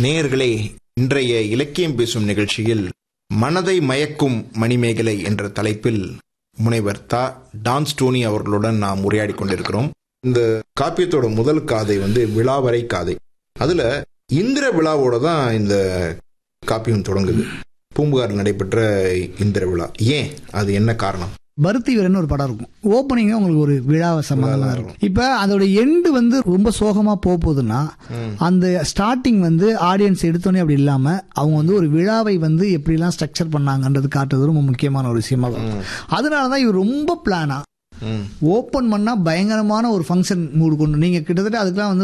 நேயர்களே, இன்றைய இலக்கியம் பேசும் நிகழ்ச்சியில் மனதை மயக்கும் மணிமேகலை என்ற தலைப்பில் முனைவர் டான் ஸ்டோனி அவர்களுடன் நாம் உரையாடி கொண்டிருக்கிறோம். இந்த காப்பியத்தோட முதல் காதை விழாவரை காதை. அதுல இந்திர விழாவோட தான் இந்த காப்பியம் தொடங்குது. பூம்புகாரில் நடைபெற்ற இந்திர விழா. ஏன், அது என்ன காரணம்? பருத்தி வீரன் ஒரு படம் இருக்கும். ஓப்பனிங் உங்களுக்கு ஒரு விழா சம்பந்தமா இருக்கும். இப்ப அதோட எண்டு ரொம்ப சோகமா போகுதுன்னா, அந்த ஸ்டார்டிங் ஆடியன்ஸ் எடுத்தோன்னே அப்படி இல்லாம அவங்க ஒரு விழாவை எப்படிலாம் ஸ்ட்ரக்சர் பண்ணாங்கன்றது காட்டுறது ரொம்ப முக்கியமான ஒரு விஷயமா இருக்கும். அதனாலதான் இவர் ரொம்ப பிளானா ஓபன் பண்ணா பயங்கரமான ஒரு ஃபங்க்ஷன் மூடு கொண்டு, நீங்க கிட்டத்தட்ட அதுக்கெல்லாம்